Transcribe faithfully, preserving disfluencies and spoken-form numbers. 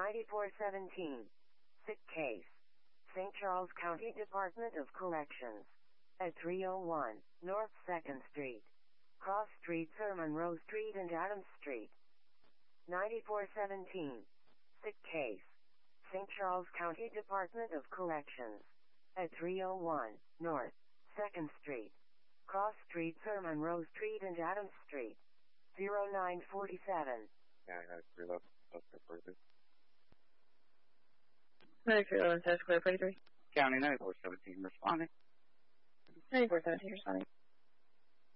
ninety-four seventeen. Sick case. Saint Charles County Department of Corrections. At three oh one North second Street. Cross Street, Sir Monroe Street and Adams Street. ninety-four seventeen. Sick case. Saint Charles County Department of Corrections. At three oh one North second Street. Cross Street, Sir Monroe Street and Adams Street. zero nine forty-seven. Yeah, I have three left. Let's go further. ninety-three eleven, Test Clear, forty-three. County ninety-four seventeen responding. ninety-four seventeen responding.